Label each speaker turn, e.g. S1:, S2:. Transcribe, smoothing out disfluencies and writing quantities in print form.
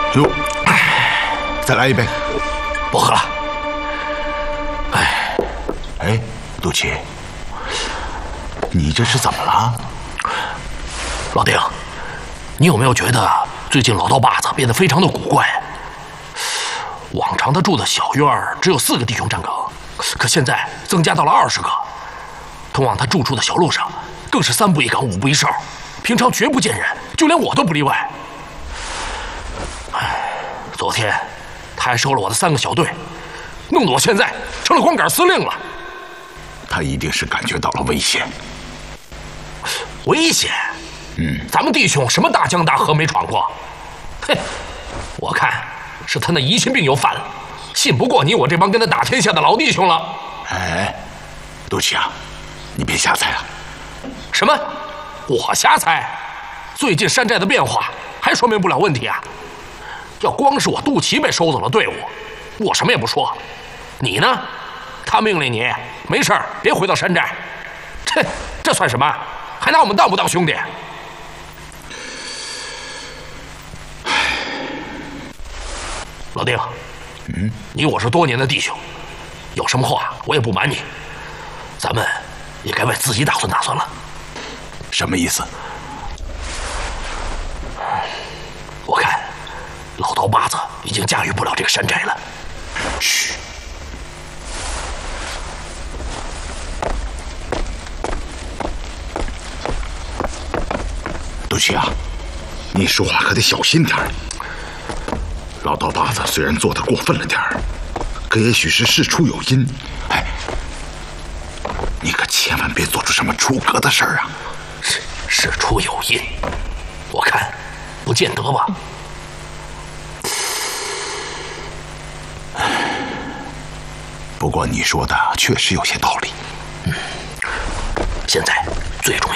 S1: 哟，再来一杯。
S2: 不喝了。
S1: 哎，杜琪，你这是怎么了？
S2: 老丁，你有没有觉得最近老刀把子变得非常的古怪？往常他住的小院儿只有4个弟兄站岗，可现在增加到了20个。通往他住处的小路上，更是3步一岗，5步一哨，平常绝不见人，就连我都不例外。昨天他还收了我的3个小队，弄得我现在成了光杆司令了。
S1: 他一定是感觉到了危险。
S2: 危险？咱们弟兄什么大江大河没闯过？嘿，我看是他那疑心病又犯了，信不过你我这帮跟他打天下的老弟兄了。
S1: 哎，杜琪啊，你别瞎猜了。
S2: 什么？我瞎猜？最近山寨的变化还说明不了问题啊！要光是我杜琪被收走了队伍，我什么也不说。你呢？他命令你没事别回到山寨，这算什么？还拿我们当不当兄弟？老丁，你我是多年的弟兄，有什么话我也不瞒你，咱们也该为自己打算打算了。
S1: 什么意思？
S2: 我看老刀把子已经驾驭不了这个山寨了。
S1: 嘘。杜琪啊，你说话可得小心点儿。老刀把子虽然做得过分了点儿，可也许是事出有因。哎，你可千万别做出什么出格的事儿啊！
S2: 事出有因，我看不见得吧。
S1: 不过你说的确实有些道理。
S2: 现在最重